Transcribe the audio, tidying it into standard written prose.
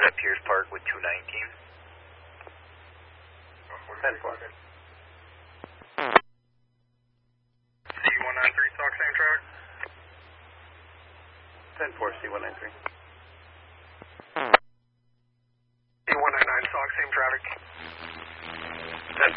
at Pierce Park with 219. 10-4. C193, talk same traffic. 10-4, C193.